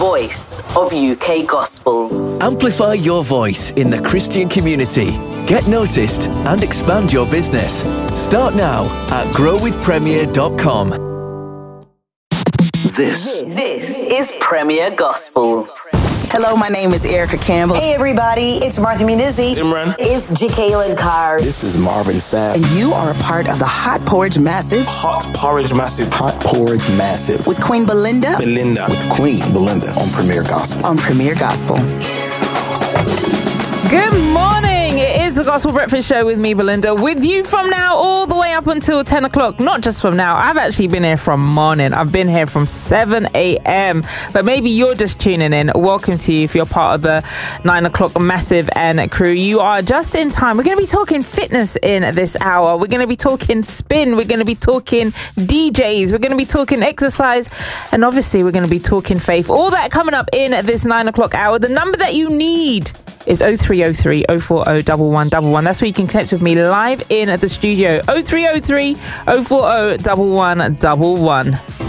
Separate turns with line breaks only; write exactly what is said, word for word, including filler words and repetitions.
voice of U K gospel.
Amplify your voice in the Christian community. Get noticed and expand your business. Start now at grow with premier dot com.
This, this is Premier Gospel.
Hello, my name is Erica Campbell.
Hey, everybody, it's Martha Munizzi.
Imran.
It's Jacqueline Carr.
This is Marvin Sapp.
And you are a part of the Hot Porridge Massive.
Hot Porridge Massive.
Hot Porridge Massive.
With Queen Belinda.
Belinda.
With Queen Belinda on Premier Gospel.
On Premier Gospel.
Good morning. It is the Gospel Breakfast Show with me, Belinda, with you from now all the way up until ten o'clock. Not just from now. I've actually been here from morning. I've been here from seven a.m. But maybe you're just tuning in. Welcome to you if you're part of the nine o'clock Massive and crew. You are just in time. We're going to be talking fitness in this hour. We're going to be talking spin. We're going to be talking D Js. We're going to be talking exercise. And obviously, we're going to be talking faith. All that coming up in this nine o'clock hour. The number that you need is oh three oh three, oh four oh, one one one one. That's where you can connect with me live in the studio. oh three oh three, oh four oh, one one one one.